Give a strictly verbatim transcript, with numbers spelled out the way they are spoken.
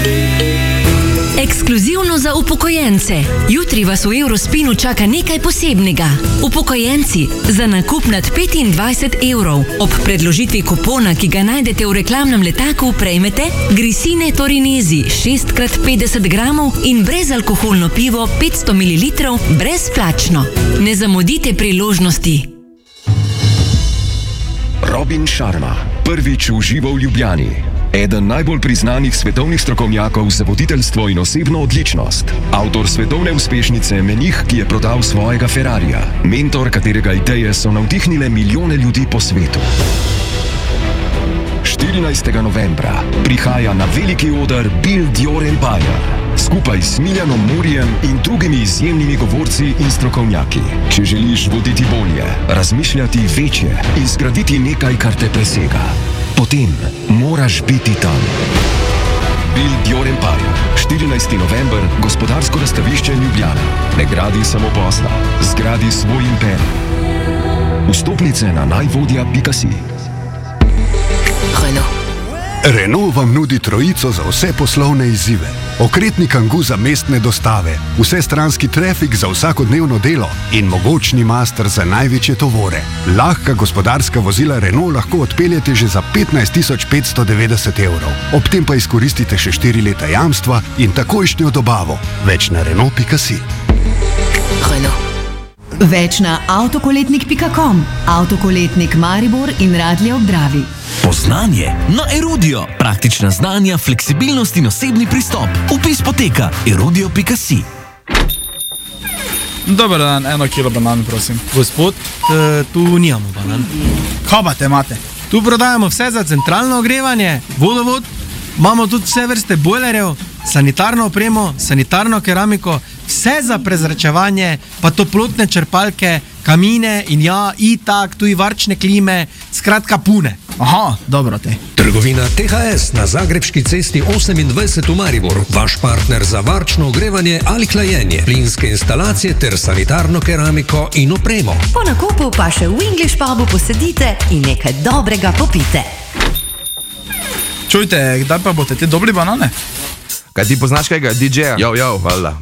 Ekskluzivno za upokojence. Jutri vas v Eurospinu čaka nekaj posebnega. Upokojenci, za nakup nad petindvajset evrov ob predložitvi kupona, ki ga najdete v reklamnem letaku, prejmete Grisine Torinesi šest krat petdeset gramov in brezalkoholno pivo petsto mililitrov brezplačno. Ne zamudite priložnosti. Robin Sharma, prvič v živo v Ljubljani. Eden najbolj priznanih svetovnih strokovnjakov za voditeljstvo in osebno odličnost. Avtor svetovne uspešnice Menih, ki je prodal svojega Ferrarija. Mentor, katerega ideje so navdihnile milijone ljudi po svetu. štirinajstega novembra prihaja na veliki oder Build Your Empire. Skupaj s Miljanom Murijem in drugimi izjemnimi govorci in strokovnjaki. Če želiš voditi bolje, razmišljati večje in zgraditi nekaj, kar te presega, potem moraš biti tam. Build Your Empire. štirinajstega november, gospodarsko razstavišče Ljubljana. Ne gradi samo posla, zgradi svoj imperij. Vstopnice na najvodja pika si. Renault. Renault vam nudi trojico za vse poslovne izzive. Okretni Kangoo za mestne dostave, vsestranski trafik za vsakodnevno delo in mogočni master za največje tovore. Lahka gospodarska vozila Renault lahko odpeljete že za petnajst tisoč petsto devetdeset evrov. Ob tem pa izkoristite še štiri leta jamstva in takojšnjo dobavo. Več na Renault pika si. Renault. Več na avtokoletnik pika com, avtokoletnik Maribor in Radlje ob Dravi. Poznanje na Erudio. Praktična znanja, fleksibilnost in osebni pristop. Vpis poteka erudio pika si. Dobar dan, eno kilo banan, prosim. Gospod, e, tu nijamo banan. Kaj pa te imate? Tu prodajamo vse za centralno ogrevanje, vodovod, imamo tudi vse vrste bojlerjev, sanitarno opremo, sanitarno keramiko, vse za prezračevanje, pa toplotne črpalke, kamine in ja, itak, tu i varčne klime, skratka pune. Aha, dobro te. Trgovina T H S na Zagrebški cesti osemindvajset v Mariboru. Vaš partner za varčno ogrevanje ali hlajenje, plinske instalacije ter sanitarno keramiko in opremo. Po nakupu pa še v English pubu posedite in nekaj dobrega popite. Čujte, kdaj pa boste te dobili banane? Kaj ti poznaš kajega D J-ja? Jo, jo, valjda.